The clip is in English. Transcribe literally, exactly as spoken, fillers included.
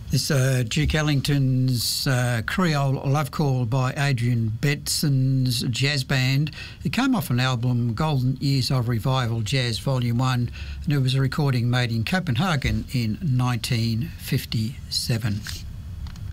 This uh, Duke Ellington's uh, Creole Love Call by Adrian Betson's jazz band. It came off an album, Golden Years of Revival Jazz Volume one, and it was a recording made in Copenhagen in nineteen fifty-seven.